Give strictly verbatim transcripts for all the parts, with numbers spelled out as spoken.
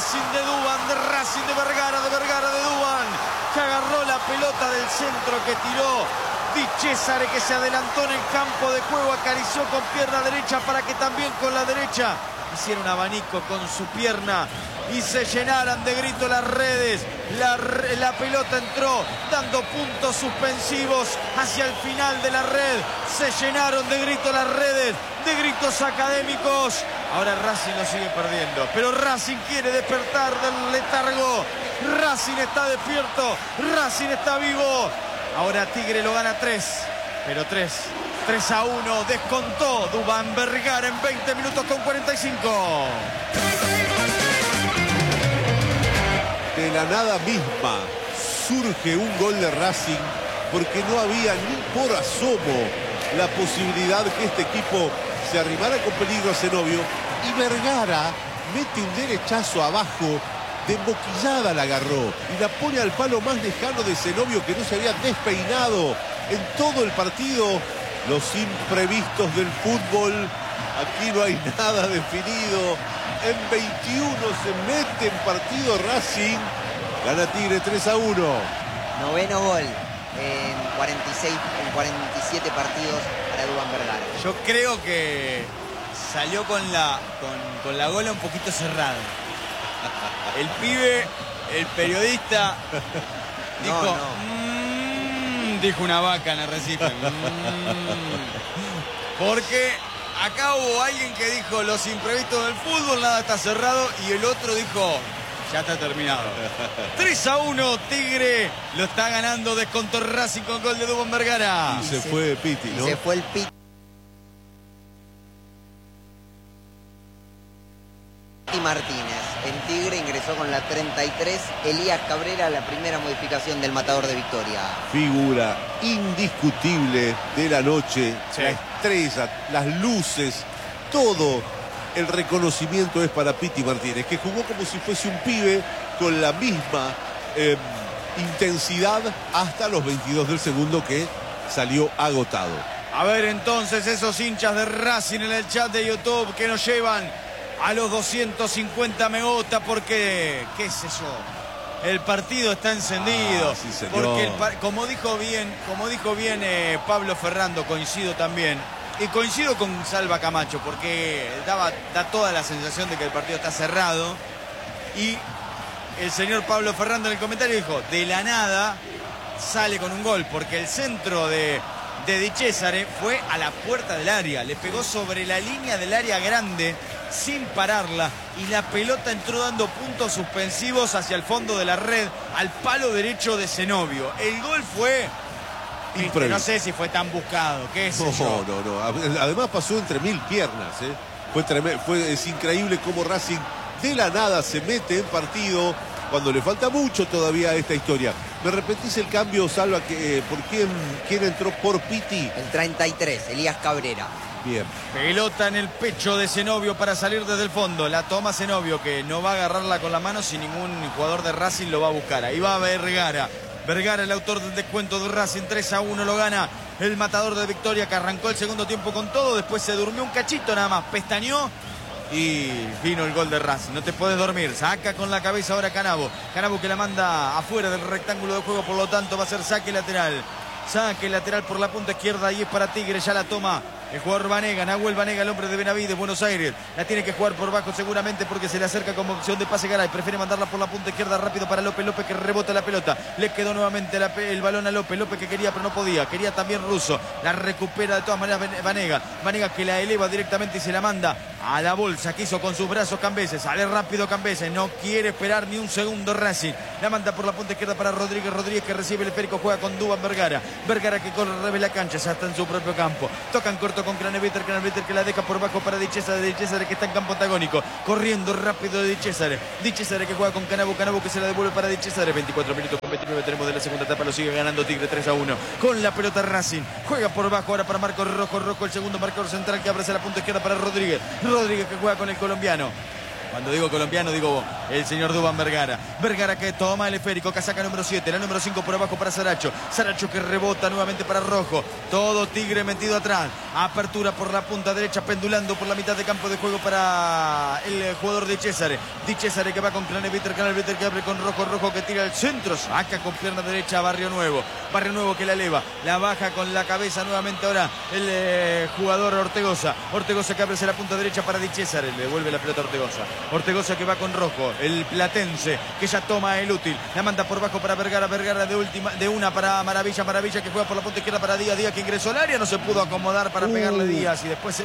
Racing de Dúban, de Racing de Vergara, de Vergara de Dúban, que agarró la pelota del centro que tiró Di Cesare, que se adelantó en el campo de juego, acarició con pierna derecha para que también con la derecha hiciera un abanico con su pierna y se llenaran de grito las redes. La, la pelota entró dando puntos suspensivos hacia el final de la red. Se llenaron de grito las redes, de gritos académicos. Ahora Racing lo sigue perdiendo, pero Racing quiere despertar del letargo. Racing está despierto, Racing está vivo. Ahora Tigre lo gana tres, pero tres. tres a uno, descontó Dúban Vergara en veinte minutos con cuarenta y cinco. De la nada misma surge un gol de Racing porque no había ni por asomo la posibilidad que este equipo se arrimara con peligro a Zenobio, y Vergara mete un derechazo abajo, de emboquillada la agarró y la pone al palo más lejano de Zenobio, que no se había despeinado en todo el partido. Los imprevistos del fútbol, aquí no hay nada definido. En veintiuno se mete en partido Racing, gana Tigre tres a uno. Noveno gol en cuarenta y seis, en cuarenta y siete partidos para Dúban Vergara. Yo creo que salió con la, con, con la gola un poquito cerrada. El pibe, el periodista, dijo, no, no. Mmm, dijo una vaca en el Recife. Mmm, porque acá hubo alguien que dijo los imprevistos del fútbol, nada está cerrado, y el otro dijo, ya está terminado. tres a uno, Tigre lo está ganando, descontó Racing con gol de Dúban Vergara. Y se, se fue Piti, ¿no? Se fue el Piti. Martínez en Tigre ingresó con la treinta y tres. Elías Cabrera, la primera modificación del matador de Victoria. Figura indiscutible de la noche, sí. La estrella, las luces, todo el reconocimiento es para Piti Martínez, que jugó como si fuese un pibe con la misma eh, intensidad hasta los veintidós del segundo, que salió agotado. A ver entonces esos hinchas de Racing en el chat de YouTube que nos llevan a los doscientos cincuenta me gusta, porque, qué sé yo, el partido está encendido. Ah, sí, señor. Porque, el, como dijo bien, como dijo bien eh, Pablo Ferrando, coincido también. Y coincido con Salva Camacho, porque daba, da toda la sensación de que el partido está cerrado. Y el señor Pablo Ferrando en el comentario dijo, de la nada sale con un gol, porque el centro de... de Di Cesare fue a la puerta del área, le pegó sobre la línea del área grande sin pararla, y la pelota entró dando puntos suspensivos hacia el fondo de la red, al palo derecho de Zenobio. El gol fue, este, no sé si fue tan buscado, qué sé no, yo. No, no, además pasó entre mil piernas, ¿eh? Fue tremendo, fue, es increíble cómo Racing de la nada se mete en partido cuando le falta mucho todavía a esta historia. ¿Me repetís el cambio, Salva? Que, eh, ¿Por quién, quién entró por Piti? El treinta y tres, Elías Cabrera. Bien. Pelota en el pecho de Zenobio para salir desde el fondo. La toma Zenobio, que no va a agarrarla con la mano si ningún jugador de Racing lo va a buscar. Ahí va Vergara. Vergara, el autor del descuento de Racing. tres a uno lo gana el matador de Victoria, que arrancó el segundo tiempo con todo. Después se durmió un cachito nada más. Pestañó y vino el gol de Racing. No te puedes dormir. Saca con la cabeza ahora Canavo. Canavo que la manda afuera del rectángulo de juego. Por lo tanto va a ser saque lateral. Saque lateral por la punta izquierda y es para Tigre. Ya la toma el jugador Vanega, Nahuel Vanega, el hombre de Benavides, Buenos Aires. La tiene que jugar por bajo seguramente, porque se le acerca como opción de pase Garay. Prefiere mandarla por la punta izquierda rápido para López. López que rebota la pelota. Le quedó nuevamente la, el balón a López. López que quería pero no podía. Quería también Russo. La recupera de todas maneras Vanega. Vanega que la eleva directamente y se la manda a la bolsa. Que hizo con sus brazos Cambeses. Sale rápido Cambeses. No quiere esperar ni un segundo Racing. La manda por la punta izquierda para Rodríguez. Rodríguez que recibe el esférico. Juega con Dúban Vergara. Vergara que corre, revela la cancha. Ya está en su propio campo. Tocan corto con Craneviter. Craneviter que la deja por bajo para Di Cesare. Di Cesare que está en campo antagónico. Corriendo rápido de Di Cesare. Di Cesare que juega con Canavo. Canavo que se la devuelve para Di Cesare. veinticuatro minutos con veintinueve tenemos de la segunda etapa. Lo sigue ganando Tigre tres a uno. Con la pelota Racing. Juega por bajo ahora para Marcos Rojo. Rojo el segundo marcador central que abre hacia la punta izquierda para Rodríguez. Rodríguez que juega con el colombiano. Cuando digo colombiano, digo el señor Dúban Vergara. Vergara que toma el esférico, casaca número siete, la número cinco por abajo para Saracho. Saracho que rebota nuevamente para Rojo. Todo Tigre metido atrás. Apertura por la punta derecha, pendulando por la mitad de campo de juego para el jugador de Cesare. Di Cesare que va con Craneviter, Craneviter que abre con Rojo, Rojo que tira el centro, saca con pierna derecha a Barrio Nuevo. Barrio Nuevo que la eleva, la baja con la cabeza nuevamente ahora el eh, jugador Ortegoza. Ortegoza que abre hacia la punta derecha para Di Cesare, le devuelve la pelota a Ortegoza. Ortegoza que va con Rojo, el platense que ya toma el útil, la manda por bajo para Vergara, Vergara de última, de una para Maravilla, Maravilla que juega por la punta izquierda para Díaz, Díaz que ingresó al área, no se pudo acomodar para uh. pegarle Díaz y después el,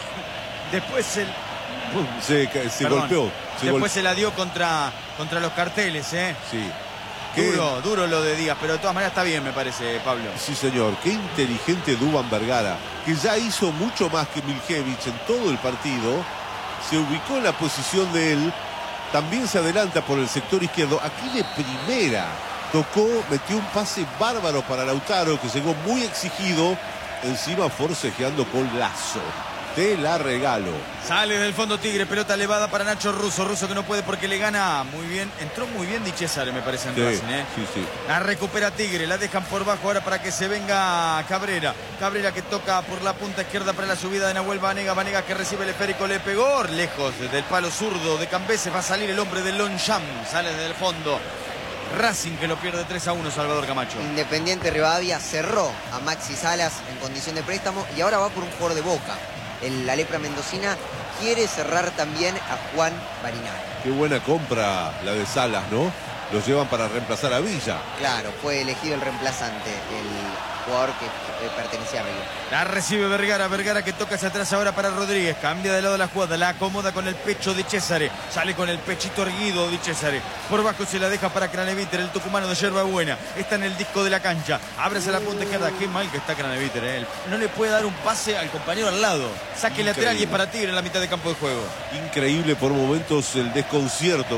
después el se, se golpeó se después gol... se la dio contra, contra los carteles, ¿eh? Sí. Duro, qué... duro lo de Díaz, pero de todas maneras está bien, me parece, Pablo. Sí, señor. Qué inteligente Duván Vergara, que ya hizo mucho más que Miljevich en todo el partido. Se ubicó en la posición de él. También se adelanta por el sector izquierdo. Aquí de primera tocó, metió un pase bárbaro para Lautaro, que llegó muy exigido. Encima forcejeando con Lazo. Te la regalo. Sale del fondo Tigre, pelota elevada para Nacho Russo. Russo que no puede porque le gana muy bien. Entró muy bien Di Cesare, me parece, en sí, Racing, ¿eh? Sí, sí. La recupera Tigre, la dejan por bajo ahora para que se venga Cabrera. Cabrera que toca por la punta izquierda para la subida de Nahuel Vanega. Vanega que recibe el esférico, le pegó lejos del palo zurdo de Cambese. Va a salir el hombre de Longchamp. Sale desde el fondo. Racing que lo pierde tres a uno, Salvador Camacho. Independiente Rivadavia cerró a Maxi Salas en condición de préstamo y ahora va por un jugador de Boca. El, la lepra mendocina quiere cerrar también a Juan Barinal. Qué buena compra la de Salas, ¿no? Los llevan para reemplazar a Villa. Claro, fue elegido el reemplazante, el jugador que eh, pertenecía a Río. La recibe Vergara, Vergara que toca hacia atrás ahora para Rodríguez. Cambia de lado la jugada, la acomoda con el pecho de Cesare. Sale con el pechito erguido de Cesare. Por bajo se la deja para Craneviter, el tucumano de Yerba Buena. Está en el disco de la cancha. Ábrese la punta izquierda. Qué mal que está Craneviter, ¿eh? No le puede dar un pase al compañero al lado. Saque Increíble. Lateral y es para Tigre en la mitad de campo de juego. Increíble por momentos el desconcierto.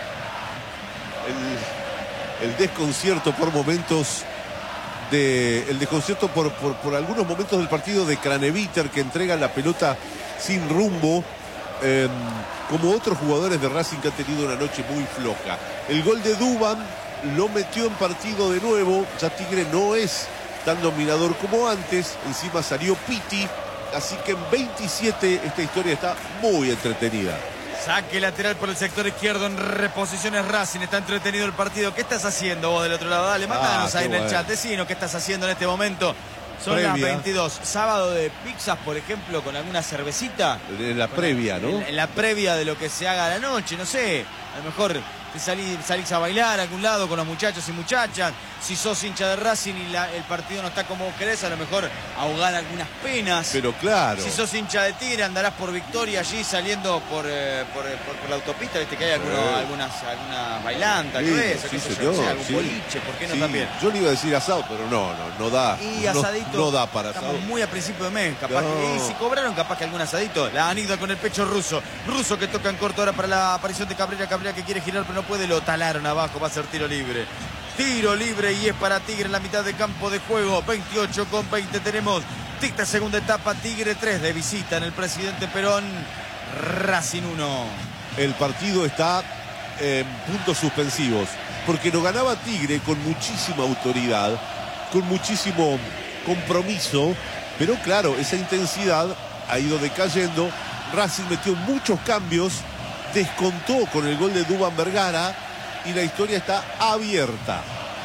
El, el desconcierto por momentos de, el desconcierto por, por, por algunos momentos del partido de Craneviter, que entrega la pelota sin rumbo, eh, como otros jugadores de Racing que han tenido una noche muy floja. El gol de Duván lo metió en partido de nuevo. Ya Tigre no es tan dominador como antes. Encima salió Pitti, así que en veintisiete esta historia está muy entretenida. Saque lateral por el sector izquierdo en reposiciones Racing. Está entretenido el partido. ¿Qué estás haciendo vos del otro lado? Dale, mándanos ah, ahí en bueno. el chat. Decinos qué estás haciendo en este momento. Son previa. Las veintidós. Sábado de pizzas, por ejemplo, con alguna cervecita. En la previa, ¿no? En, en la previa de lo que se haga a la noche, no sé. A lo mejor salís, salís a bailar a algún lado con los muchachos y muchachas. Si sos hincha de Racing y la, el partido no está como vos querés, a lo mejor ahogar algunas penas. Pero claro. Si sos hincha de Tigre, andarás por Victoria allí saliendo por, eh, por, por, por la autopista, viste que hay algunos, eh. algunas, algunas bailantas, sí, ¿no es? Sí, sé señor, yo, algún sí. boliche, ¿por qué no sí. también? Yo le iba a decir asado, pero no, no, no da. Y asadito. No, no da para asado. Estamos muy a principio de mes, capaz no. que. Y si cobraron, capaz que algún asadito. La anida con el pecho Russo. Russo que toca en corto ahora para la aparición de Cabrera. Cabrera que quiere girar, pero no puede, lo talaron abajo, va a ser tiro libre. Tiro libre y es para Tigre en la mitad de campo de juego. veintiocho con veinte tenemos. Esta segunda etapa, Tigre tres de visita en el Presidente Perón. Racing uno. El partido está en puntos suspensivos, porque lo ganaba Tigre con muchísima autoridad, con muchísimo compromiso, pero claro, esa intensidad ha ido decayendo. Racing metió muchos cambios, descontó con el gol de Duván Vergara y la historia está abierta.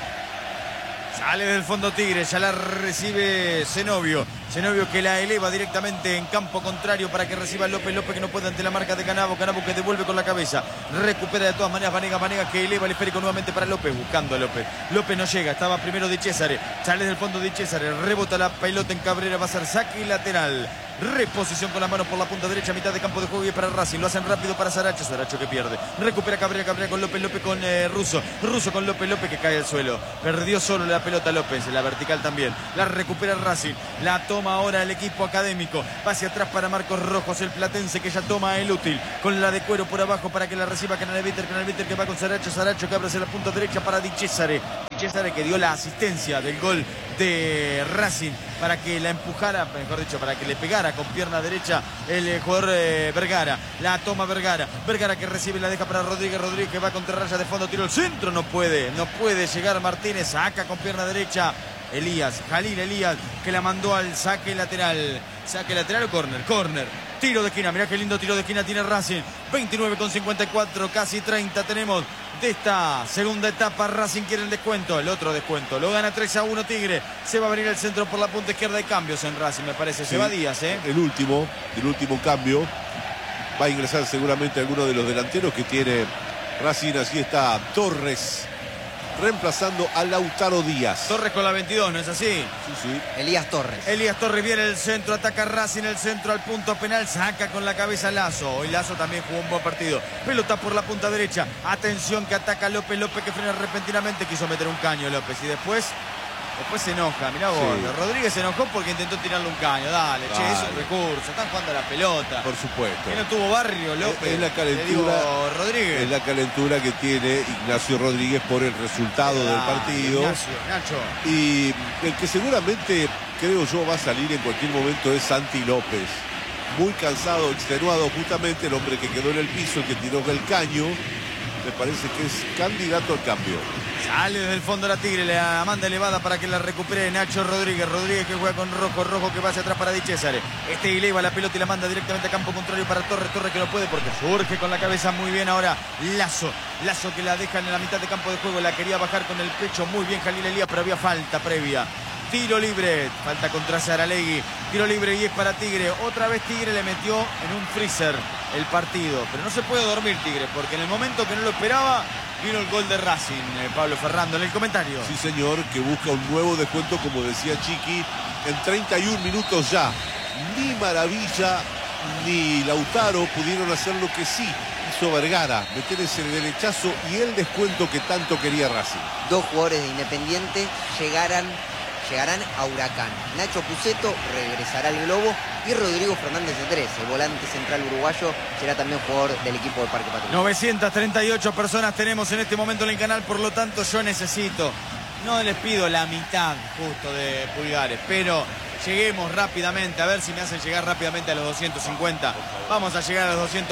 Sale del fondo Tigre, ya la recibe Zenobio. Zenobio que la eleva directamente en campo contrario para que reciba López. López que no puede ante la marca de Canabo. Canabo que devuelve con la cabeza. Recupera de todas maneras Vanega. Vanega que eleva el esférico nuevamente para López. Buscando a López. López no llega. Estaba primero de Cesare. Sale del fondo de Cesare. Rebota la pelota en Cabrera. Va a ser saque lateral. Reposición con la mano por la punta derecha. Mitad de campo de juego y para Racing. Lo hacen rápido para Saracho. Saracho que pierde. Recupera Cabrera. Cabrera con López. López con eh, Russo. Russo con López. López que cae al suelo. Perdió solo la pelota López. La vertical también. La recupera Racing. La toma ahora el equipo académico. Va hacia atrás para Marcos Rojos, el platense que ya toma el útil. Con la de cuero por abajo para que la reciba Craneviter. Craneviter que va con Saracho. Saracho que abre hacia la punta derecha para Di Cesare. Di Cesare que dio la asistencia del gol de Racing para que la empujara, mejor dicho, para que le pegara con pierna derecha el eh, jugador eh, Vergara. La toma Vergara. Vergara que recibe y la deja para Rodríguez. Rodríguez que va contra raya de fondo. Tiro el centro. No puede. No puede llegar Martínez. Saca con pierna derecha. Elías, Jalil Elías, que la mandó al saque lateral. ¿Saque lateral o córner? Córner. Tiro de esquina, mirá qué lindo tiro de esquina tiene Racing. veintinueve con cincuenta y cuatro, casi treinta tenemos de esta segunda etapa. Racing quiere el descuento, el otro descuento. Lo gana tres a uno Tigre. Se va a venir el centro por la punta izquierda. Hay cambios en Racing, me parece. Se sí, va Díaz, ¿eh? El último, el último cambio. Va a ingresar seguramente alguno de los delanteros que tiene Racing. Así está Torres, reemplazando a Lautaro Díaz. Torres con la veintidós, ¿no es así? Sí, sí. Elías Torres. Elías Torres viene el centro, ataca Racing, el centro al punto penal, saca con la cabeza Lazo. Hoy Lazo también jugó un buen partido. Pelota por la punta derecha. Atención que ataca López. López que frena repentinamente. Quiso meter un caño López y después... Después se enoja, mirá vos. Sí. Rodríguez se enojó porque intentó tirarle un caño. Dale, Dale. che, es un recurso. Están jugando a la pelota. Por supuesto. Que no tuvo barrio, López. Es la calentura, Rodríguez. Es la calentura que tiene Ignacio Rodríguez por el resultado ah, del partido. Ignacio, Nacho. Y el que seguramente, creo yo, va a salir en cualquier momento es Santi López. Muy cansado, extenuado, justamente el hombre que quedó en el piso, el que tiró el caño. Me parece que es candidato al cambio. Sale desde el fondo la Tigre, la manda elevada para que la recupere Nacho Rodríguez. Rodríguez que juega con Rojo, Rojo que va hacia atrás para Di Césare. Este eleva la pelota y la manda directamente a campo contrario para Torres. Torres que no puede porque surge con la cabeza muy bien ahora Lazo. Lazo que la deja en la mitad de campo de juego. La quería bajar con el pecho muy bien Jalil Elías, pero había falta previa. Tiro libre, falta contra Saralegui. Tiro libre y es para Tigre. Otra vez Tigre le metió en un freezer el partido. Pero no se puede dormir Tigre, porque en el momento que no lo esperaba, vino el gol de Racing. eh, Pablo Ferrando en el comentario. Sí, señor, que busca un nuevo descuento, como decía Chiqui, en treinta y un minutos ya. Ni Maravilla ni Lautaro pudieron hacer lo que sí hizo Vergara, meter ese derechazo y el descuento que tanto quería Racing. Dos jugadores de Independiente llegarán Llegarán a Huracán. Nacho Puceto regresará al Globo y Rodrigo Fernández de Tres, el volante central uruguayo, será también jugador del equipo del Parque Patriotas. novecientas treinta y ocho personas tenemos en este momento en el canal, por lo tanto yo necesito, no les pido la mitad justo de pulgares, pero lleguemos rápidamente, a ver si me hacen llegar rápidamente a los doscientos cincuenta. Vamos a llegar a los doscientos.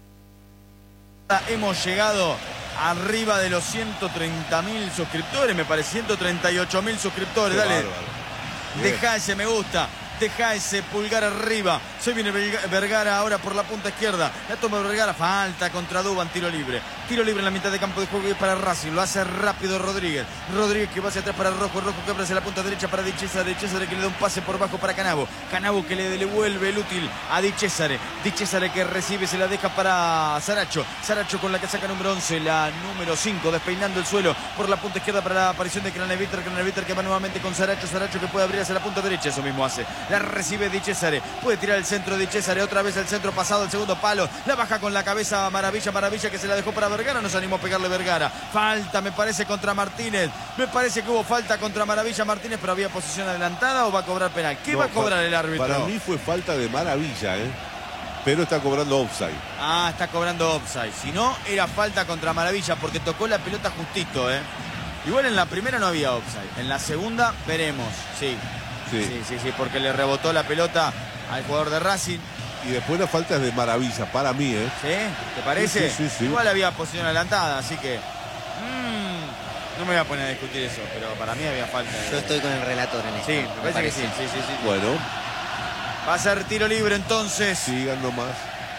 Hemos llegado arriba de los ciento treinta mil suscriptores, me parece, ciento treinta y ocho mil suscriptores. Qué dale, bárbaro. Deja ese me gusta, deja ese pulgar arriba. Se viene Vergara ahora por la punta izquierda. La toma Vergara, falta contra Duban, tiro libre. Tiro libre en la mitad de campo de juego y para Racing. Lo hace rápido Rodríguez. Rodríguez que va hacia atrás para Rojo. Rojo que abre hacia la punta derecha para Di Césare. Di Césare que le da un pase por bajo para Canavo. Canavo que le devuelve el útil a Di Césare. Di Césare que recibe, se la deja para Saracho. Saracho con la que saca número once, la número cinco, despeinando el suelo por la punta izquierda para la aparición de Craneviter. Craneviter que va nuevamente con Saracho. Saracho que puede abrir hacia la punta derecha. Eso mismo hace. La recibe Di Césare. Puede tirar el centro Di Césare. Otra vez el centro pasado, el segundo palo. La baja con la cabeza Maravilla. Maravilla que se la dejó para Vergara. No se animó a pegarle Vergara. Falta, me parece, contra Martínez. Me parece que hubo falta contra Maravilla Martínez, pero había posición adelantada o va a cobrar penal. ¿Qué no, va a cobrar el árbitro? Para mí fue falta de Maravilla, ¿eh? Pero está cobrando offside. Ah, está cobrando offside. Si no, era falta contra Maravilla porque tocó la pelota justito, ¿eh? Igual en la primera no había offside. En la segunda veremos. Sí. Sí, sí, sí, sí, porque le rebotó la pelota al jugador de Racing. Y después la falta es de Maravilla, para mí, ¿eh? ¿Sí? ¿Te parece? Sí, sí, sí, sí. Igual había posición adelantada, así que... Mmm, no me voy a poner a discutir eso, pero para mí había falta. De... Yo estoy con el relator en esto. Sí, me parece, me parece. que sí, sí, sí, sí. Bueno. Va a ser tiro libre entonces. Sigan nomás.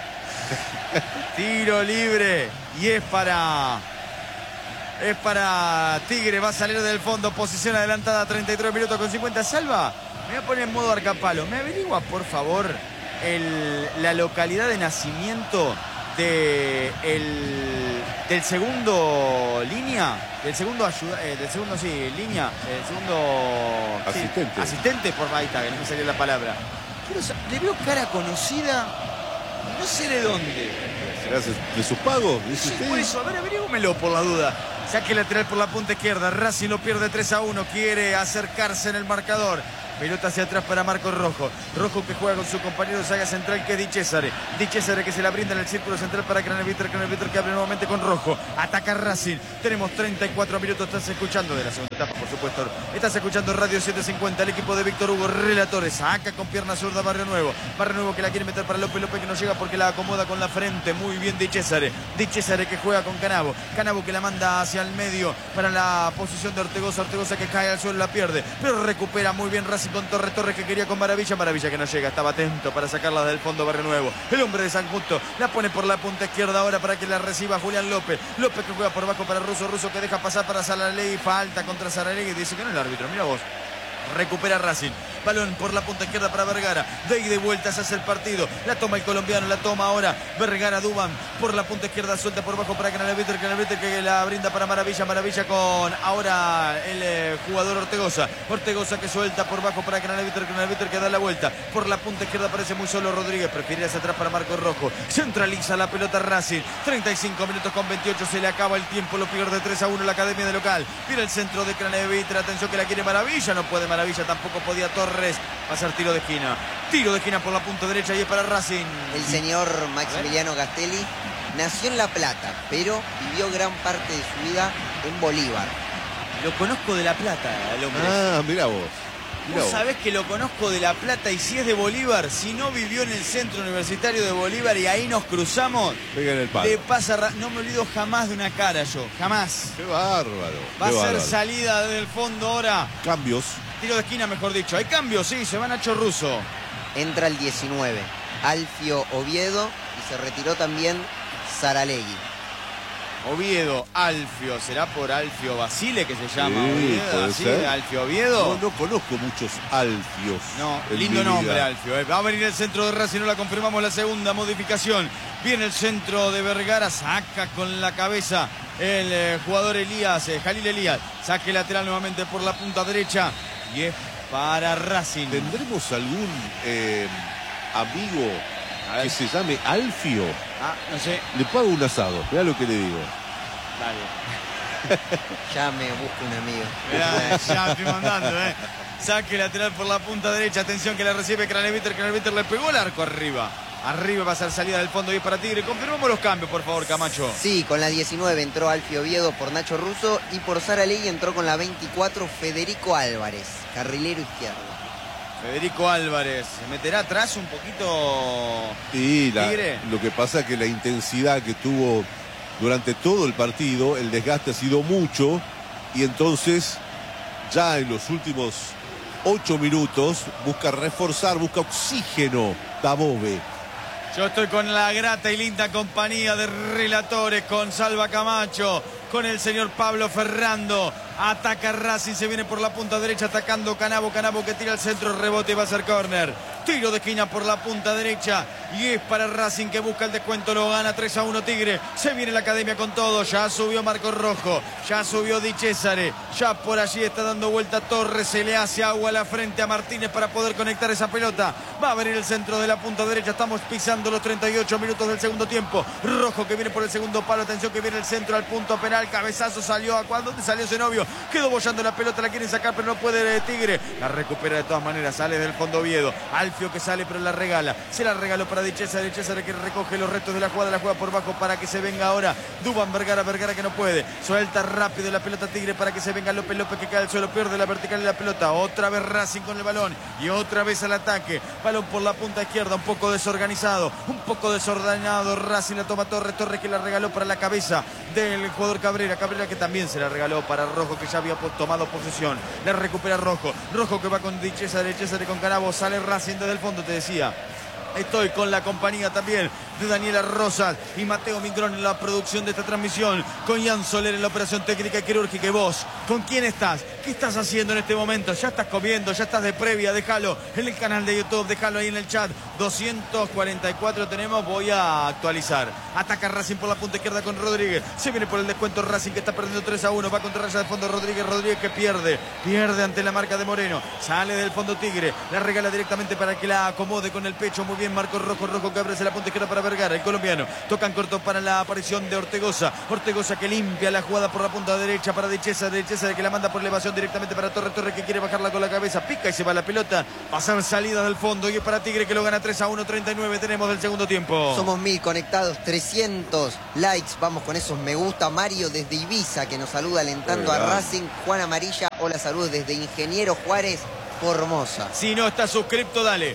Tiro libre. Y es para... Es para Tigre, va a salir del fondo, posición adelantada, treinta y tres minutos con cincuenta. Salva, me voy a poner en modo arcapalo. ¿Me averigua, por favor, el, la localidad de nacimiento de el, del segundo línea? Del segundo ayuda, eh, del segundo, sí, línea, el segundo... Asistente. Sí, asistente, por ahí está, que no me salió la palabra. Quiero saber, le veo cara conocida, no sé de dónde. ¿Será de sus pagos? Sí, por eso, a ver, averígumelo por la duda. Saque lateral por la punta izquierda. Racing lo pierde tres a uno. Quiere acercarse en el marcador. Pelota hacia atrás para Marcos Rojo. Rojo que juega con su compañero de saga central que es Di Césare. Di Césare que se la brinda en el círculo central para Craneviter. Craneviter que abre nuevamente con Rojo. Ataca Racing. Tenemos treinta y cuatro minutos. Estás escuchando de la segunda etapa, por supuesto. Estás escuchando Radio setecientos cincuenta. El equipo de Víctor Hugo. Relatores. Saca con pierna zurda Barrio Nuevo. Barrio Nuevo que la quiere meter para López. López que no llega porque la acomoda con la frente. Muy bien Di Césare. Di Césare que juega con Canavo. Canavo que la manda hacia el medio para la posición de Ortegoza. Ortegoza que cae al suelo, la pierde. Pero recupera muy bien Racing Racing con Torres, Torres que quería con Maravilla, Maravilla que no llega, estaba atento para sacarla del fondo Barrio Nuevo. El hombre de San Justo la pone por la punta izquierda ahora para que la reciba Julián López. López que juega por abajo para Russo, Russo que deja pasar para Saralegui, falta contra Saralegui, dice que no es el árbitro, mira vos. Recupera Racing, balón por la punta izquierda para Vergara, de ida y vuelta se hace el partido, la toma el colombiano, la toma ahora Vergara, Dubán por la punta izquierda, suelta por bajo para Canaleviter, Canaleviter que la brinda para Maravilla, Maravilla con ahora el eh, jugador Ortegoza, Ortegoza que suelta por bajo para Canaleviter, Canaleviter que da la vuelta, por la punta izquierda parece muy solo Rodríguez, prefiere hacia atrás para Marco Rojo, centraliza la pelota Racing, treinta y cinco minutos con veintiocho, se le acaba el tiempo, lo pierde tres a uno la academia de local, viene el centro de Canaleviter, atención que la quiere Maravilla, no puede Maravilla, tampoco podía Torres, va a ser tiro de esquina, tiro de esquina por la punta derecha y es para Racing. El señor Maximiliano Castelli nació en La Plata, pero vivió gran parte de su vida en Bolívar. Lo conozco de La Plata, el hombre. Ah, mira vos. Mirá Vos vos. sabés que lo conozco de La Plata y si es de Bolívar, si no vivió en el centro universitario de Bolívar y ahí nos cruzamos, Pega en el palo. le pasa, ra- no me olvido jamás de una cara yo, jamás. Qué bárbaro. Va a qué ser bárbaro. salida del fondo ahora, Cambios. tiro de esquina mejor dicho. Hay cambios, sí, se va Nacho Russo. Entra el diecinueve, Alfio Oviedo, y se retiró también Saralegui. Oviedo, Alfio, ¿será por Alfio Basile que se llama Sí, Oviedo? puede ¿Así? ser. Alfio Oviedo. No, no conozco muchos alfios. No, en lindo mi nombre vida. Alfio. eh. Va a venir el centro de Racing, no la confirmamos la segunda modificación. Viene el centro de Vergara, saca con la cabeza el eh, jugador Elías, eh, Jalil Elías. Saque lateral nuevamente por la punta derecha y es para Racing. ¿Tendremos algún eh, amigo A ver. que se llame Alfio? Ah, no sé. Le pago un asado, mirá lo que le digo. Dale. Ya me busco un amigo. Mirá, ya estoy mandando, ¿eh? Saque lateral por la punta derecha. Atención que la recibe Craneviter. Craneviter le pegó el arco arriba. Arriba va a ser salida del fondo y es para Tigre. Confirmamos los cambios, por favor, Camacho. Sí, con la diecinueve entró Alfio Oviedo por Nacho Russo y por Saralegui entró con la veinticuatro Federico Álvarez, carrilero izquierdo. Federico Álvarez. ¿Se meterá atrás un poquito Y la- Tigre? lo que pasa es que la intensidad que tuvo durante todo el partido, el desgaste ha sido mucho y entonces ya en los últimos ocho minutos busca reforzar, busca oxígeno Dabove. Yo estoy con la grata y linda compañía de relatores, con Salva Camacho, con el señor Pablo Ferrando. Ataca Racing, se viene por la punta derecha atacando Canabo, Canabo que tira al centro, rebote y va a ser córner. Tiro de esquina por la punta derecha y es para Racing que busca el descuento, lo gana tres a uno Tigre. Se viene la academia con todo, ya subió Marco Rojo, ya subió Di Cesare, ya por allí está dando vuelta Torres, se le hace agua a la frente a Martínez para poder conectar esa pelota. Va a venir el centro de la punta derecha, estamos pisando los treinta y ocho minutos del segundo tiempo. Rojo que viene por el segundo palo, atención que viene el centro al punto penal, cabezazo salió a cuál, ¿dónde salió Zenobio? Quedó bollando la pelota, la quieren sacar pero no puede Tigre, la recupera de todas maneras, sale del fondo Oviedo, Alfio que sale pero la regala, se la regaló para Di Cesare, Di Cesare que recoge los restos de la jugada, la juega por bajo para que se venga ahora Dubán Vergara, Vergara que no puede, suelta rápido la pelota Tigre para que se venga López, López que cae al suelo, pierde la vertical de la pelota, otra vez Racing con el balón y otra vez al ataque, balón por la punta izquierda, un poco desorganizado, un poco desordenado, Racing la toma Torres, Torres que la regaló para la cabeza del jugador Cabrera, Cabrera que también se la regaló para Rojo que ya había tomado posesión, la recupera Rojo, Rojo que va con Di Cesare, Di Cesare con Canabo, sale Racing desde el fondo, te decía. Estoy con la compañía también de Daniela Rosas y Mateo Mingrón en la producción de esta transmisión, con Ian Soler en la operación técnica y quirúrgica. Y vos, ¿con quién estás? ¿Qué estás haciendo en este momento? ¿Ya estás comiendo? ¿Ya estás de previa? Déjalo en el canal de YouTube, déjalo ahí en el chat. doscientos cuarenta y cuatro tenemos, voy a actualizar. Ataca Racing por la punta izquierda con Rodríguez. Se viene por el descuento Racing que está perdiendo tres a uno. Va contra raya de fondo Rodríguez. Rodríguez que pierde. Pierde ante la marca de Moreno. Sale del fondo Tigre. La regala directamente para que la acomode con el pecho. Muy bien Marco Rojo. Rojo que abre hacia la punta izquierda para Vergara, el colombiano. Tocan corto para la aparición de Ortegoza. Ortegoza que limpia la jugada por la punta derecha para Di Cesare. Di Cesare que la manda por elevación directamente para Torres. Torres que quiere bajarla con la cabeza. Pica y se va la pelota. Pasan salida del fondo y es para Tigre que lo gana tres a uno. treinta y nueve tenemos del segundo tiempo. Somos mil conectados, trescientos likes. Vamos con esos me gusta. Mario desde Ibiza que nos saluda alentando a Racing. Juan Amarilla, hola, saludos desde Ingeniero Juárez, Formosa. Si no estás suscripto, dale.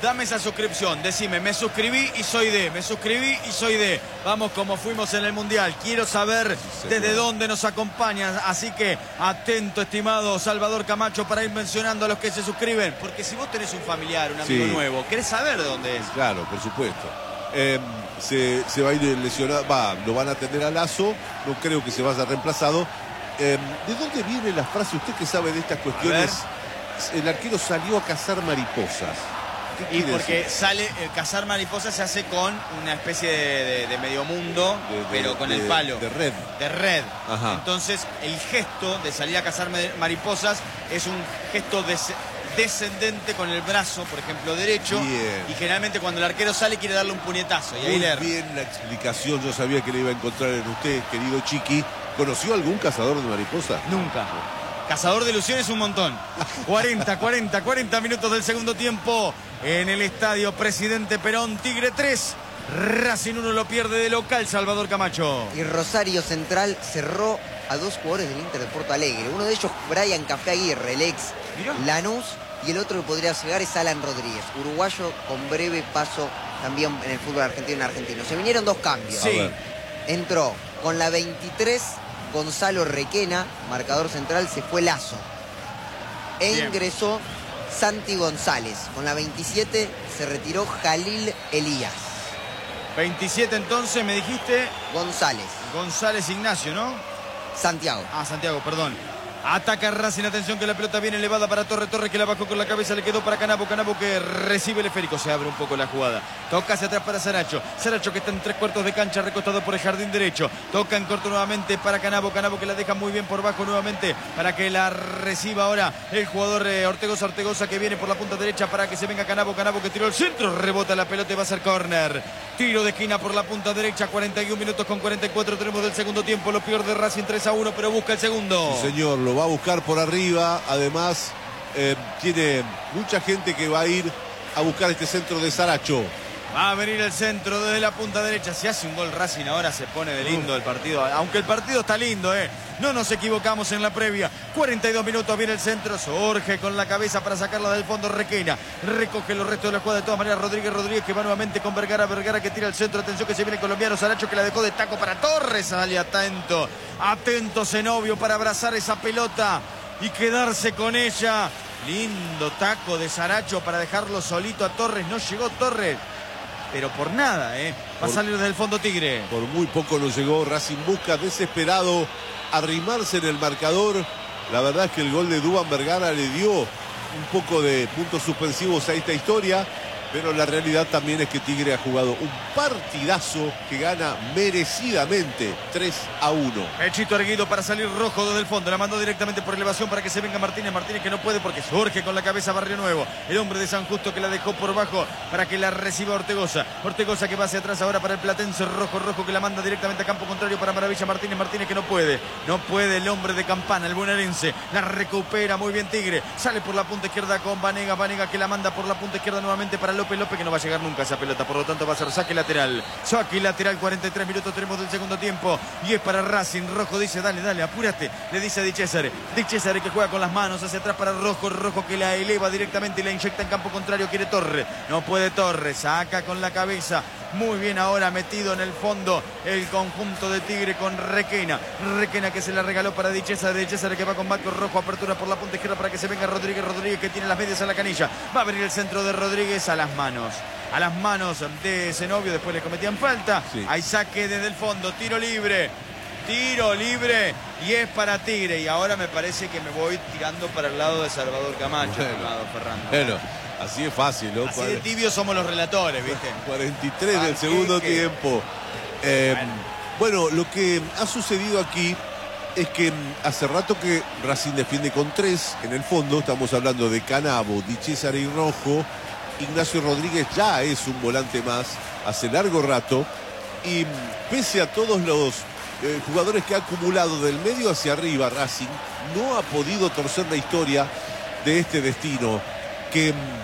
dame esa suscripción. Decime, me suscribí y soy de, me suscribí y soy de. Vamos como fuimos en el Mundial. Quiero saber Sí, desde señor. dónde nos acompañan. Así que atento, estimado Salvador Camacho, para ir mencionando a los que se suscriben. Porque si vos tenés un familiar, un amigo Sí. nuevo, querés saber de dónde es. Claro, por supuesto. Eh, se, se va a ir lesionado, va, lo van a atender a Lazo, no creo que se vaya reemplazado. Eh, ¿De dónde viene la frase? Usted que sabe de estas cuestiones, el arquero salió a cazar mariposas. ¿Qué Y quiere porque decir? sale, el cazar mariposas se hace con una especie de, de- de medio mundo, De- de- pero con de- el palo. de red. De red. Ajá. Entonces, el gesto de salir a cazar me- mariposas es un gesto des- descendente con el brazo, por ejemplo, derecho. Bien. Y generalmente cuando el arquero sale quiere darle un puñetazo. Y ahí Muy le... bien la explicación, yo sabía que le iba a encontrar en usted, querido Chiqui. ¿Conoció algún cazador de mariposas? Nunca. Cazador de ilusiones un montón. cuarenta, cuarenta, cuarenta minutos del segundo tiempo en el estadio Presidente Perón. Tigre tres, Racing uno, lo pierde de local Salvador Camacho. Y Rosario Central cerró a dos jugadores del Inter de Porto Alegre. Uno de ellos, Brian Café Aguirre, el ex Mirá. Lanús. Y el otro que podría llegar es Alan Rodríguez, uruguayo con breve paso también en el fútbol argentino en argentino. Se vinieron dos cambios. Sí. A ver. Entró con la veintitrés Gonzalo Requena, marcador central, se fue Lazo. E Bien. ingresó Santi González. Con la veintisiete se retiró Jalil Elías. veintisiete entonces, me dijiste González, González Ignacio, ¿no? Santiago. Ah, Santiago, perdón. Ataca Racing, atención que la pelota viene elevada para Torre, Torre que la bajó con la cabeza, le quedó para Canabo, Canabo que recibe el esférico, se abre un poco la jugada. Toca hacia atrás para Saracho, Saracho que está en tres cuartos de cancha, recostado por el jardín derecho. Toca en corto nuevamente para Canabo, Canabo que la deja muy bien por bajo nuevamente para que la reciba ahora el jugador eh, Ortegoza, Ortegoza que viene por la punta derecha para que se venga Canabo, Canabo que tiró el centro, rebota la pelota y va a ser córner. Tiro de esquina por la punta derecha, cuarenta y un minutos con cuarenta y cuatro tenemos del segundo tiempo, lo pierde Racing tres a uno, pero busca el segundo. Sí, señor, lo va a buscar por arriba. Además, eh, tiene mucha gente que va a ir a buscar este centro de Saracho. Va a venir el centro desde la punta derecha. Si hace un gol Racing ahora se pone de lindo el partido. Aunque el partido está lindo, ¿eh? No nos equivocamos en la previa. cuarenta y dos minutos, viene el centro. Surge con la cabeza para sacarla del fondo Requena. Recoge los restos de la jugada de todas maneras. Rodríguez, Rodríguez que va nuevamente con Vergara. Vergara que tira el centro. Atención que se viene el colombiano. Saracho que la dejó de taco para Torres. Sale atento. Atento Zenobio para abrazar esa pelota y quedarse con ella. Lindo taco de Saracho para dejarlo solito a Torres. No llegó Torres, pero por nada, ¿eh? Va a Por- salir del fondo Tigre. Por muy poco no llegó. Racing busca desesperado arrimarse en el marcador. La verdad es que el gol de Duván Vergara le dio un poco de puntos suspensivos a esta historia. Pero la realidad también es que Tigre ha jugado un partidazo que gana merecidamente tres a uno. Pechito erguido para salir Rojo desde el fondo. La mandó directamente por elevación para que se venga Martínez. Martínez que no puede porque surge con la cabeza Barrio Nuevo. El hombre de San Justo que la dejó por bajo para que la reciba Ortegoza. Ortegoza que va hacia atrás ahora para el platense. Rojo, Rojo que la manda directamente a campo contrario para Maravilla Martínez. Martínez que no puede. No puede el hombre de Campana, el bonaerense. La recupera muy bien Tigre. Sale por la punta izquierda con Vanega. Vanega que la manda por la punta izquierda nuevamente para López. López que no va a llegar nunca a esa pelota. Por lo tanto va a ser saque lateral. Saque lateral, cuarenta y tres minutos tenemos del segundo tiempo. Y es para Racing. Rojo dice, dale, dale, apúrate. Le dice a Di César. Di César que juega con las manos hacia atrás para Rojo. Rojo que la eleva directamente y la inyecta en campo contrario. Quiere Torres. No puede Torres. Saca con la cabeza. Muy bien ahora metido en el fondo el conjunto de Tigre con Requena. Requena que se la regaló para Di César. Di César que va con Marco Rojo. Apertura por la punta izquierda para que se venga Rodríguez. Rodríguez que tiene las medias a la canilla. Va a venir el centro de Rodríguez a las manos. A las manos de Zenobio. Después le cometían falta. Sí. Hay saque desde el fondo. Tiro libre. Tiro libre. Y es para Tigre. Y ahora me parece que me voy tirando para el lado de Salvador Camacho. Bueno. estimado Ferrando. Bueno, así es fácil, ¿no? Así de tibios somos los relatores, ¿viste? cuarenta y tres del Ah, segundo que- que- tiempo. Eh, bueno, lo que ha sucedido aquí es que mm, hace rato que Racing defiende con tres en el fondo. Estamos hablando de Canabo, Di César y Rojo. Ignacio Rodríguez ya es un volante más hace largo rato. Y mm, pese a todos los eh, jugadores que ha acumulado del medio hacia arriba, Racing no ha podido torcer la historia de este destino. Que mm,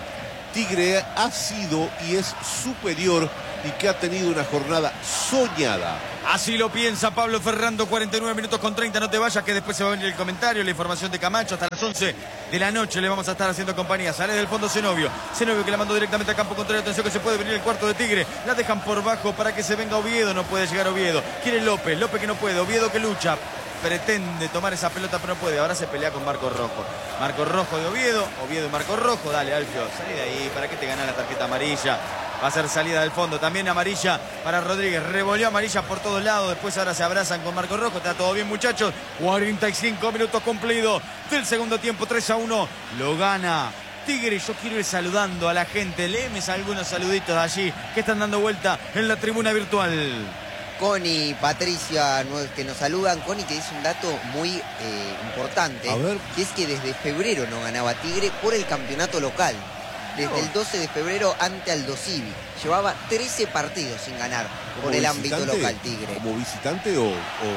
Tigre ha sido y es superior y que ha tenido una jornada soñada. Así lo piensa Pablo Ferrando, cuarenta y nueve minutos con treinta, no te vayas que después se va a venir el comentario, la información de Camacho, hasta las once de la noche le vamos a estar haciendo compañía. Sale del fondo Zenobio, Zenobio que la mandó directamente a campo contrario, atención que se puede venir el cuarto de Tigre, la dejan por bajo para que se venga Oviedo, no puede llegar Oviedo, quiere López, López que no puede, Oviedo que lucha, pretende tomar esa pelota pero no puede, ahora se pelea con Marco Rojo, Marco Rojo de Oviedo, Oviedo y Marco Rojo, dale Alfio, salí de ahí, ¿para qué te gana la tarjeta amarilla? Va a ser salida del fondo, también amarilla para Rodríguez, revolvió amarilla por todos lados, después ahora se abrazan con Marco Rojo, está todo bien muchachos, cuarenta y cinco minutos cumplidos del segundo tiempo, tres a uno, lo gana Tigre. Yo quiero ir saludando a la gente, léeme algunos saluditos de allí que están dando vuelta en la tribuna virtual. Connie, Patricia, que nos saludan. Connie que dice un dato muy eh, importante, a ver. Que es que desde febrero no ganaba Tigre por el campeonato local. Desde el doce de febrero ante Aldo Civi. Llevaba trece partidos sin ganar por el ámbito local Tigre. ¿Como visitante o, o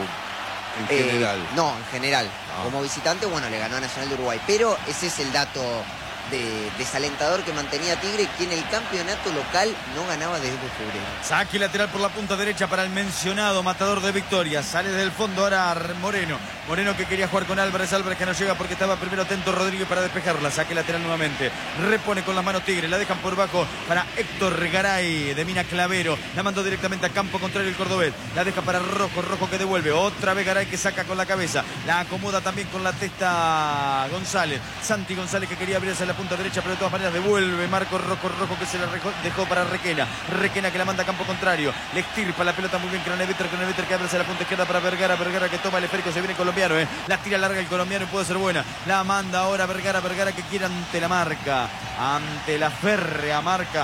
en eh, general? No, en general. Ah. Como visitante, bueno, le ganó a Nacional de Uruguay. Pero ese es el dato de desalentador que mantenía Tigre, que en el campeonato local no ganaba desde febrero. Saque lateral por la punta derecha para el mencionado matador de Victoria. Sale del fondo ahora Moreno. Moreno que quería jugar con Álvarez. Álvarez que no llega porque estaba primero atento Rodríguez para despejarla. Saque lateral nuevamente. Repone con las manos Tigre. La dejan por bajo para Héctor Garay de Mina Clavero. La mandó directamente a campo contrario el cordobés. La deja para Rojo. Rojo que devuelve. Otra vez Garay que saca con la cabeza. La acomoda también con la testa González. Santi González que quería abrirse la punta derecha, pero de todas maneras devuelve Marco Rojo. Rojo que se la dejó para Requena. Requena que la manda a campo contrario. Le extirpa la pelota muy bien. Croneviter. Croneviter que abre hacia la punta izquierda para Vergara. Vergara que toma el esférico. Se viene colombiano. Eh. La tira larga el colombiano y puede ser buena. La manda ahora Vergara. Vergara que quiere ante la marca. Ante la férrea marca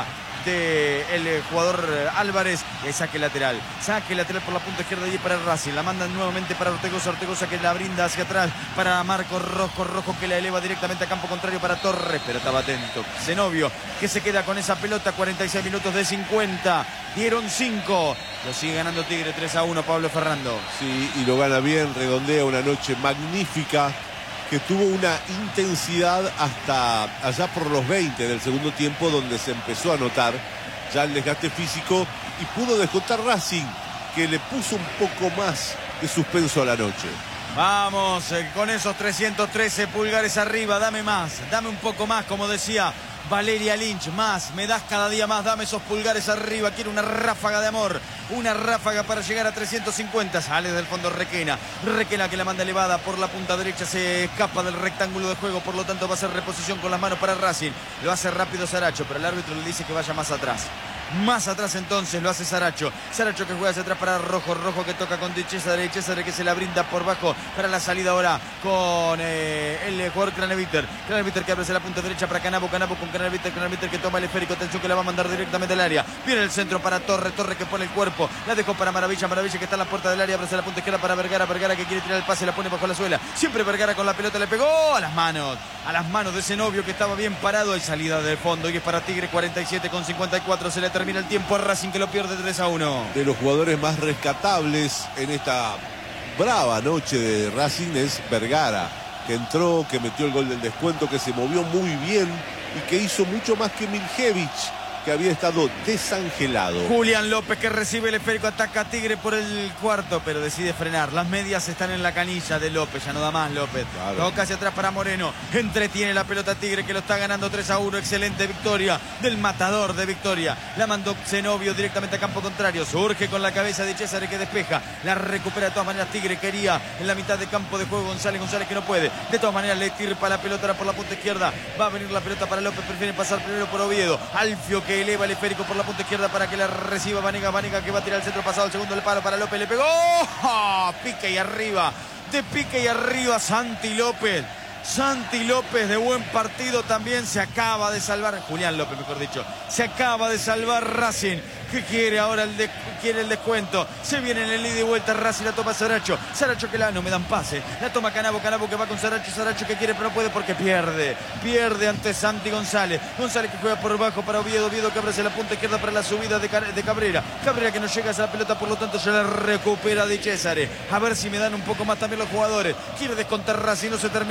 del jugador Álvarez, y saque lateral, saque lateral por la punta izquierda y para Racing, la mandan nuevamente para Ortegoza, Ortegoza que la brinda hacia atrás para Marco Rojo, Rojo que la eleva directamente a campo contrario para Torres, pero estaba atento Zenobio que se queda con esa pelota, cuarenta y seis minutos de cincuenta, dieron cinco, lo sigue ganando Tigre tres a uno, Pablo Ferrando. Sí, y lo gana bien, redondea una noche magnífica que tuvo una intensidad hasta allá por los veinte del segundo tiempo, donde se empezó a notar ya el desgaste físico y pudo descontar Racing, que le puso un poco más de suspenso a la noche. Vamos eh, con esos trescientos trece pulgares arriba, dame más, dame un poco más, como decía Valeria Lynch, más, me das cada día más, dame esos pulgares arriba, quiero una ráfaga de amor, una ráfaga para llegar a trescientos cincuenta, sale del fondo Requena, Requena que la manda elevada por la punta derecha, se escapa del rectángulo de juego, por lo tanto va a hacer reposición con las manos para Racing, lo hace rápido Saracho, pero el árbitro le dice que vaya más atrás. Más atrás entonces lo hace Saracho. Saracho que juega hacia atrás para Rojo. Rojo que toca con Cesare. Cesare que se la brinda por bajo para la salida ahora con eh, el jugador Craneviter. Craneviter que abre hacia la punta derecha para Canabo. Canabo con Craneviter. Craneviter que toma el esférico. Atención que la va a mandar directamente al área. Viene el centro para Torre. Torre que pone el cuerpo. La dejó para Maravilla. Maravilla que está en la puerta del área. Abre hacia la punta izquierda para Vergara. Vergara que quiere tirar el pase. La pone bajo la suela. Siempre Vergara con la pelota. Le pegó a las manos. A las manos de Zenobio que estaba bien parado. Hay salida del fondo. Y es para Tigre. cuarenta y siete con cincuenta y cuatro. Se le termina el tiempo a Racing que lo pierde tres a uno. De los jugadores más rescatables en esta brava noche de Racing es Vergara, que entró, que metió el gol del descuento, que se movió muy bien y que hizo mucho más que Miljevich, que había estado desangelado. Julián López que recibe el esférico, ataca a Tigre por el cuarto, pero decide frenar. Las medias están en la canilla de López, ya no da más López. Claro. Toca hacia atrás para Moreno, entretiene la pelota Tigre que lo está ganando tres a uno. Excelente victoria del matador de Victoria. La mandó Zenobio directamente a campo contrario. Surge con la cabeza de Cesare que despeja. La recupera de todas maneras Tigre. Quería en la mitad de campo de juego González. González que no puede. De todas maneras le tirpa la pelota por la punta izquierda. Va a venir la pelota para López. Prefiere pasar primero por Oviedo. Alfio que eleva el esférico por la punta izquierda para que la reciba Vanega. Vanega que va a tirar el centro pasado. El segundo el palo para López. Le pegó. ¡Oh! Pique y arriba. De pique y arriba Santi López. Santi López de buen partido también se acaba de salvar. Julián López, mejor dicho. Se acaba de salvar Racing. ¿Qué quiere ahora? El de, quiere el descuento. Se viene en el ida y vuelta Racing. La toma Saracho. Saracho que la no me dan pase. La toma Canabo. Canabo que va con Saracho. Saracho que quiere pero no puede porque pierde. Pierde ante Santi González. González que juega por bajo para Oviedo. Oviedo que abre hacia la punta izquierda para la subida de, de Cabrera. Cabrera que no llega a esa pelota. Por lo tanto ya la recupera de Cesare. A ver si me dan un poco más también los jugadores. Quiere descontar Racing. No se termina el partido.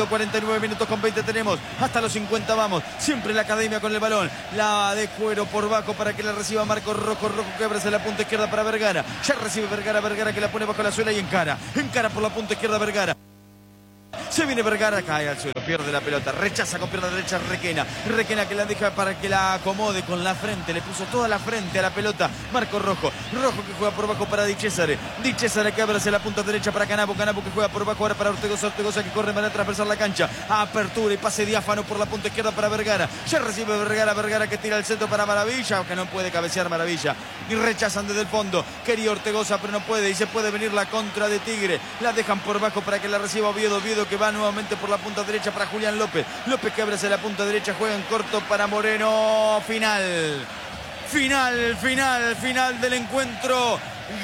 partido. cuarenta y nueve minutos con veinte tenemos. Hasta los cincuenta vamos. Siempre la academia con el balón. La de Cuero por Baco para que la reciba Marco Rojo. Rojo que abre hacia la punta izquierda para Vergara. Ya recibe Vergara. Vergara que la pone bajo la suela y encara. Encara por la punta izquierda Vergara. Se viene Vergara, cae al suelo, pierde la pelota, rechaza con pierna derecha Requena. Requena que la deja para que la acomode con la frente, le puso toda la frente a la pelota. Marco Rojo, Rojo que juega por bajo para Di Cesare. Di Cesare que abre hacia la punta derecha para Canapo. Canapo que juega por bajo ahora para Ortegoza. Ortegoza que corre de manera transversal la cancha. Apertura y pase diáfano por la punta izquierda para Vergara. Ya recibe Vergara, Vergara que tira el centro para Maravilla, aunque no puede cabecear Maravilla. Y rechazan desde el fondo. Quería Ortegoza pero no puede y se puede venir la contra de Tigre. La dejan por bajo para que la reciba Oviedo. Oviedo que va nuevamente por la punta derecha para Julián López. López que abre hacia la punta derecha, juega en corto para Moreno. Final. Final, final, final del encuentro.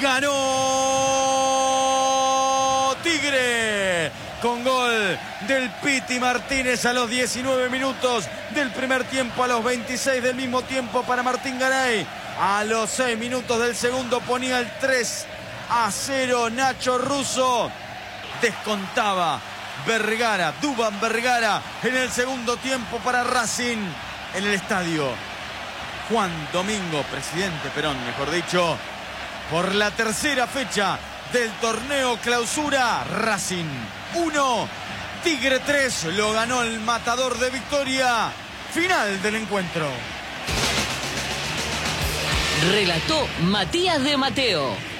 Ganó Tigre. Con gol del Piti Martínez a los diecinueve minutos del primer tiempo, a los veintiséis del mismo tiempo para Martín Garay. A los seis minutos del segundo ponía el tres a cero Nacho Russo. Descontaba Vergara, Duván Vergara en el segundo tiempo para Racing en el estadio Juan Domingo, Presidente Perón, mejor dicho, por la tercera fecha del torneo Clausura. Racing uno, Tigre tres, lo ganó el Matador de Victoria. Final del encuentro. Relató Matías de Mateo.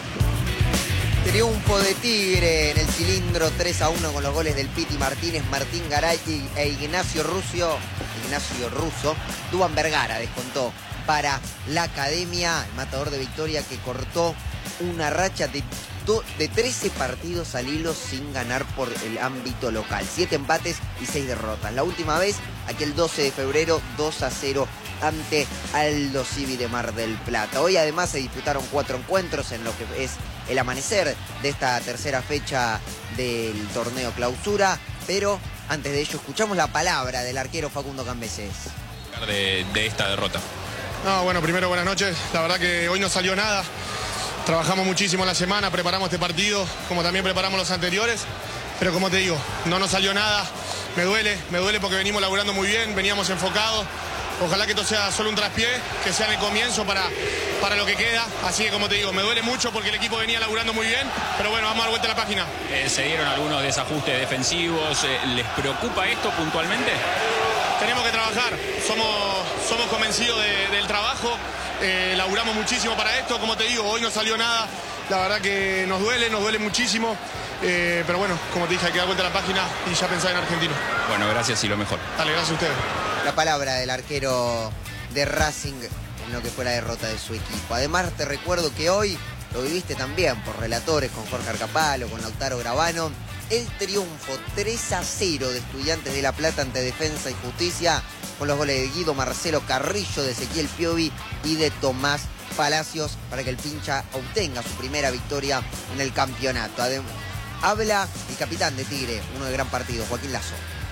Triunfo de Tigre en el cilindro tres a uno con los goles del Piti Martínez, Martín Garay e Ignacio Russo. Ignacio Russo. Duván Vergara descontó para la academia, el Matador de Victoria que cortó una racha de, de trece partidos al hilo sin ganar por el ámbito local. siete empates y seis derrotas. La última vez, aquel doce de febrero, dos a cero ante Aldo Civi de Mar del Plata. Hoy además se disputaron cuatro encuentros en lo que es el amanecer de esta tercera fecha del torneo Clausura, pero antes de ello escuchamos la palabra del arquero Facundo Cambesés. De, de esta derrota. No, bueno, primero buenas noches. La verdad que hoy no salió nada. Trabajamos muchísimo en la semana, preparamos este partido, como también preparamos los anteriores. Pero como te digo, no nos salió nada. Me duele, me duele porque venimos laburando muy bien, veníamos enfocados. Ojalá que esto sea solo un traspié, que sea en el comienzo para, para lo que queda. Así que como te digo, me duele mucho porque el equipo venía laburando muy bien. Pero bueno, vamos a dar vuelta a la página. Eh, se dieron algunos desajustes defensivos. Eh, ¿Les preocupa esto puntualmente? Tenemos que trabajar. Somos, somos convencidos de, del trabajo. Eh, laburamos muchísimo para esto. Como te digo, hoy no salió nada. La verdad que nos duele, nos duele muchísimo. Eh, pero bueno, como te dije, hay que dar vuelta a la página y ya pensar en Argentino. Bueno, gracias y lo mejor. Dale, gracias a ustedes. La palabra del arquero de Racing en lo que fue la derrota de su equipo. Además te recuerdo que hoy lo viviste también por relatores con Jorge Arcapalo, con Lautaro Gravano. El triunfo tres a cero de Estudiantes de La Plata ante Defensa y Justicia con los goles de Guido Marcelo Carrillo, de Ezequiel Piovi y de Tomás Palacios para que el Pincha obtenga su primera victoria en el campeonato. Además, habla el capitán de Tigre, uno de gran partido, Joaquín Lazo.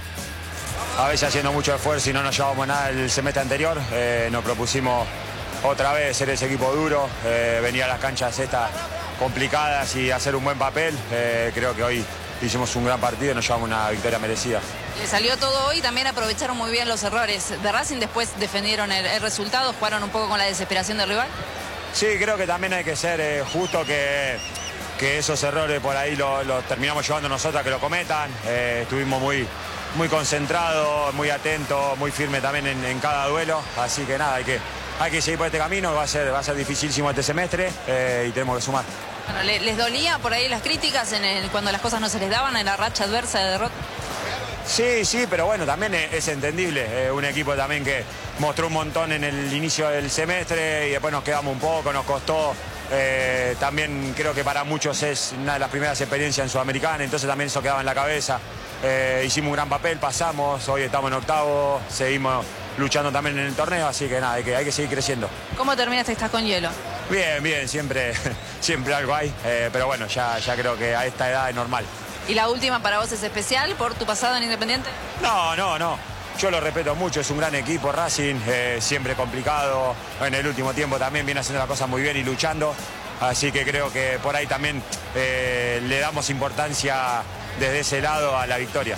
A veces haciendo mucho esfuerzo y no nos llevamos nada el semestre anterior. Eh, nos propusimos otra vez ser ese equipo duro, eh, venir a las canchas estas complicadas y hacer un buen papel. Eh, creo que hoy hicimos un gran partido y nos llevamos una victoria merecida. Le salió todo hoy, también aprovecharon muy bien los errores de Racing, después defendieron el, el resultado, jugaron un poco con la desesperación del rival. Sí, creo que también hay que ser eh, justo que, que esos errores por ahí los lo terminamos llevando nosotros a que lo cometan. Eh, estuvimos muy... muy concentrado, muy atento, muy firme también en, en cada duelo, así que nada, hay que, hay que seguir por este camino, va a ser, va a ser dificilísimo este semestre eh, y tenemos que sumar. Bueno, ¿les, les dolía por ahí las críticas en el, cuando las cosas no se les daban en la racha adversa de derrota? Sí, sí, pero bueno, también es, es entendible, eh, un equipo también que mostró un montón en el inicio del semestre y después nos quedamos un poco, nos costó. Eh, también creo que para muchos es una de las primeras experiencias en Sudamericana, entonces también eso quedaba en la cabeza. Eh, hicimos un gran papel, pasamos, hoy estamos en octavo, seguimos luchando también en el torneo, así que nada, hay que, hay que seguir creciendo. ¿Cómo terminaste? ¿Estás con hielo? Bien, bien, siempre, siempre algo hay, eh, pero bueno, ya, ya creo que a esta edad es normal. ¿Y la última para vos es especial por tu pasado en Independiente? No, no, no. Yo lo respeto mucho, es un gran equipo Racing, eh, siempre complicado, en el último tiempo también viene haciendo las cosas muy bien y luchando, así que creo que por ahí también eh, le damos importancia desde ese lado a la victoria.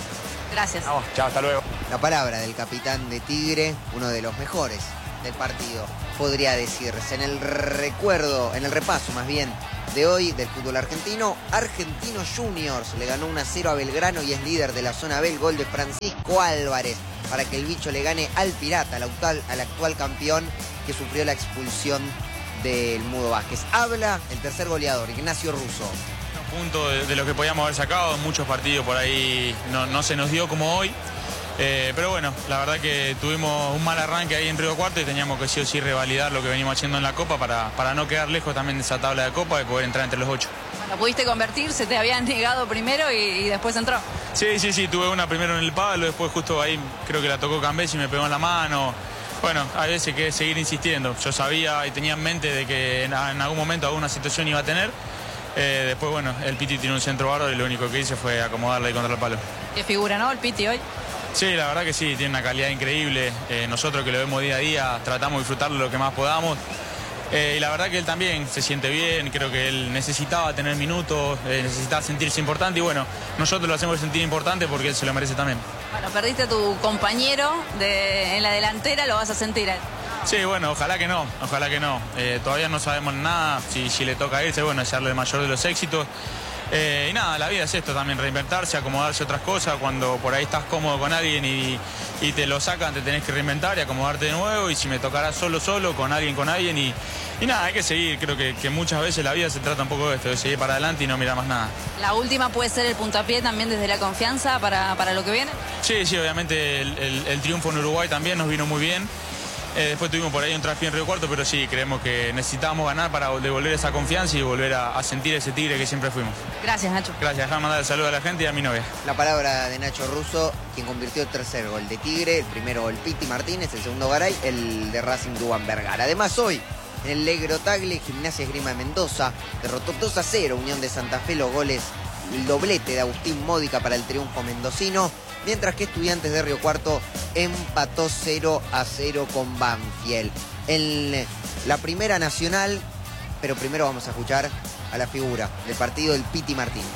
Gracias. Vamos, chao, hasta luego. La palabra del capitán de Tigre, uno de los mejores del partido, podría decirse. En el recuerdo, en el repaso más bien, de hoy del fútbol argentino, Argentinos Juniors le ganó uno a cero a Belgrano y es líder de la zona B, el gol de Francisco Álvarez, para que el bicho le gane al Pirata, al actual, al actual campeón que sufrió la expulsión del Mudo Vázquez. Habla el tercer goleador, Ignacio Russo. Punto de, de lo que podíamos haber sacado, en muchos partidos por ahí no, no se nos dio como hoy. Eh, pero bueno, la verdad que tuvimos un mal arranque ahí en Río Cuarto y teníamos que sí o sí revalidar lo que venimos haciendo en la Copa para, para no quedar lejos también de esa tabla de Copa y poder entrar entre los ocho. Bueno, pudiste convertir, se te habían negado primero y, y después entró. Sí, sí, sí, tuve una primero en el palo, después justo ahí creo que la tocó Cambés y me pegó en la mano. Bueno, hay veces que seguir insistiendo. Yo sabía y tenía en mente de que en, en algún momento alguna situación iba a tener. Eh, después, bueno, el Piti tiene un centro bárbaro y lo único que hice fue acomodarle contra el palo. Qué figura, ¿no? El Piti hoy. Sí, la verdad que sí, tiene una calidad increíble. Eh, nosotros que lo vemos día a día tratamos de disfrutarlo lo que más podamos. Eh, y la verdad que él también se siente bien, creo que él necesitaba tener minutos, eh, necesitaba sentirse importante y bueno, nosotros lo hacemos sentir importante porque él se lo merece también. Bueno, perdiste a tu compañero de, en la delantera, lo vas a sentir. Sí, bueno, ojalá que no, ojalá que no. Eh, todavía no sabemos nada, si, si le toca irse, bueno, desearle el mayor de los éxitos. Eh, y nada, la vida es esto también, reinventarse, acomodarse a otras cosas. Cuando por ahí estás cómodo con alguien y, y te lo sacan, te tenés que reinventar y acomodarte de nuevo. Y si me tocará solo, solo, con alguien, con alguien. Y, y nada, hay que seguir. Creo que, que muchas veces la vida se trata un poco de esto, de seguir para adelante y no mirar más nada. La última puede ser el puntapié también desde la confianza para, para lo que viene. Sí, sí, obviamente el, el, el triunfo en Uruguay también nos vino muy bien. Eh, después tuvimos por ahí un traspié en Río Cuarto, pero sí, creemos que necesitábamos ganar para devolver esa confianza y volver a, a sentir ese Tigre que siempre fuimos. Gracias, Nacho. Gracias, déjame mandar el saludo a la gente y a mi novia. La palabra de Nacho Russo, quien convirtió el tercer gol de Tigre, el primero gol Piti Martínez, el segundo Garay, el de Racing Duván Vergara. Además hoy, en el Legro Tagle, Gimnasia Esgrima de Mendoza derrotó dos a cero Unión de Santa Fe, los goles, el doblete de Agustín Módica para el triunfo mendocino. Mientras que Estudiantes de Río Cuarto empató cero a cero con Banfield. En la primera nacional, pero primero vamos a escuchar a la figura del partido, del Piti Martínez.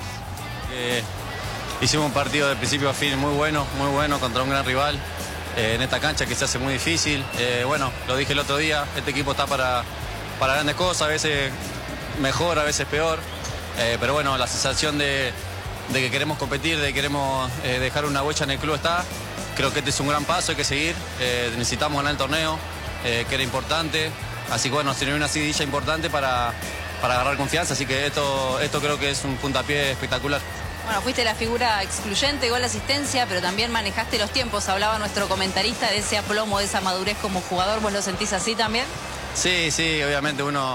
Eh, hicimos un partido de principio a fin muy bueno, muy bueno contra un gran rival eh, en esta cancha que se hace muy difícil. Eh, bueno, lo dije el otro día, este equipo está para, para grandes cosas, a veces mejor, a veces peor. Eh, pero bueno, la sensación de... de que queremos competir, de que queremos eh, dejar una huella en el club está. Creo que este es un gran paso, hay que seguir. Eh, necesitamos ganar el torneo, eh, que era importante. Así que bueno, tiene una seguidilla importante para, para agarrar confianza. Así que esto, esto creo que es un puntapié espectacular. Bueno, fuiste la figura excluyente, gol, asistencia, pero también manejaste los tiempos. Hablaba nuestro comentarista de ese aplomo, de esa madurez como jugador. ¿Vos lo sentís así también? Sí, sí, obviamente uno...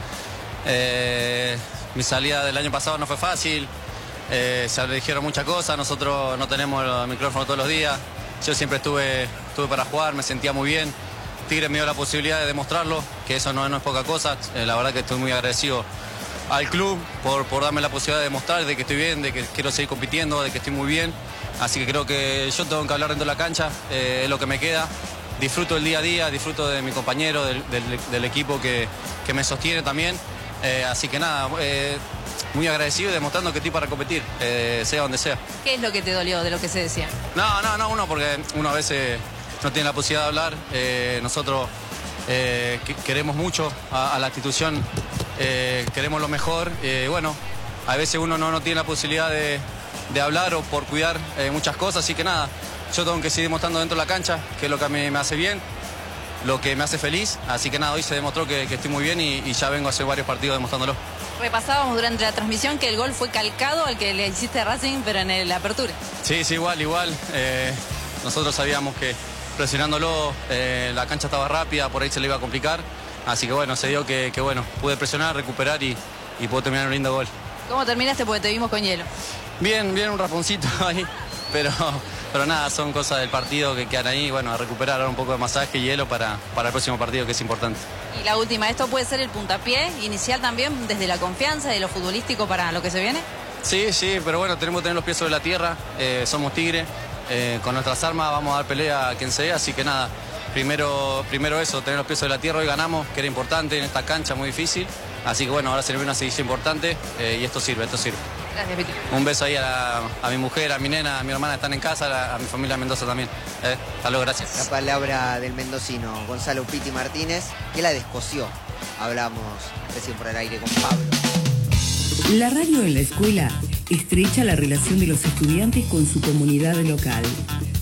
Eh, mi salida del año pasado no fue fácil. Eh, se dijeron muchas cosas, nosotros no tenemos el micrófono todos los días. Yo siempre estuve, estuve para jugar, me sentía muy bien. Tigre me dio la posibilidad de demostrarlo, que eso no, no es poca cosa. Eh, la verdad que estoy muy agradecido al club por, por darme la posibilidad de demostrar de que estoy bien, de que quiero seguir compitiendo, de que estoy muy bien. Así que creo que yo tengo que hablar dentro de la cancha, eh, es lo que me queda. Disfruto el día a día, disfruto de mi compañero, del, del, del equipo que, que me sostiene también. Eh, así que nada, eh, muy agradecido y demostrando que estoy para competir, eh, sea donde sea. ¿Qué es lo que te dolió de lo que se decía? No, no, no, uno porque uno a veces no tiene la posibilidad de hablar. Eh, nosotros eh, que, queremos mucho a, a la institución, eh, queremos lo mejor. Eh, bueno, a veces uno no, no tiene la posibilidad de, de hablar o por cuidar eh, muchas cosas, así que nada, yo tengo que seguir demostrando dentro de la cancha, que es lo que a mí me hace bien, lo que me hace feliz, así que nada, hoy se demostró que, que estoy muy bien y, y ya vengo a hacer varios partidos demostrándolo. Repasábamos durante la transmisión que el gol fue calcado al que le hiciste a Racing, pero en la apertura. Sí, sí, igual, igual. Eh, nosotros sabíamos que presionándolo eh, la cancha estaba rápida, por ahí se le iba a complicar, así que bueno, se dio que, que bueno, pude presionar, recuperar y, y pude terminar un lindo gol. ¿Cómo terminaste? Porque te vimos con hielo. Bien, bien, un rasponcito ahí, pero... Pero nada, son cosas del partido que quedan ahí, bueno, a recuperar ahora un poco de masaje y hielo para, para el próximo partido, que es importante. Y la última, ¿esto puede ser el puntapié inicial también desde la confianza, de lo futbolístico para lo que se viene? Sí, sí, pero bueno, tenemos que tener los pies sobre la tierra, eh, somos Tigre, eh, con nuestras armas vamos a dar pelea a quien sea, así que nada, primero, primero eso, tener los pies sobre la tierra, hoy ganamos, que era importante en esta cancha muy difícil, así que bueno, ahora se viene una seguidilla importante eh, y esto sirve, esto sirve. Gracias, Piti. Un beso ahí a, la- a mi mujer, a mi nena, a mi hermana, están en casa, a, la- a mi familia Mendoza también. Eh, hasta luego, La gracias. palabra del mendocino Gonzalo Piti Martínez, que la descoció. Hablamos recién por el aire con Pablo. La radio en la escuela estrecha la relación de los estudiantes con su comunidad local.